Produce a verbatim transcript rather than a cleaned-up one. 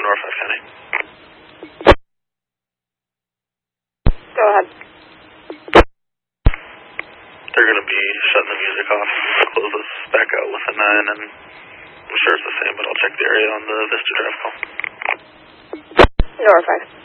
Norfolk County. Go ahead. They're going to be shutting the music off. They'll close us back out with a nine, and I'm sure it's the same, but I'll check the area on the Vista Drive call. Norfolk.